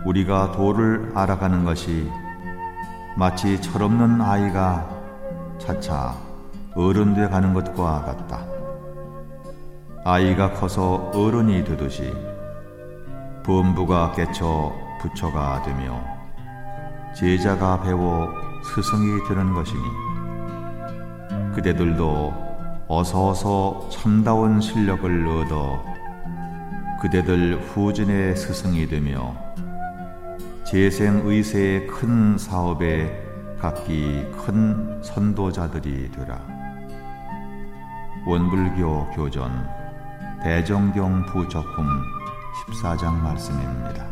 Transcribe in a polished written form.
우리가 도를 알아가는 것이 마치 철없는 아이가 차차 어른돼 가는 것과 같다. 아이가 커서 어른이 되듯이 범부가 깨쳐 부처가 되며 제자가 배워 스승이 되는 것이니 그대들도 어서 참다운 실력을 얻어 그대들 후진의 스승이 되며 재생의세의 큰 사업에 각기 큰 선도자들이 되라. 원불교 교전 대정경 부적품 14장 말씀입니다.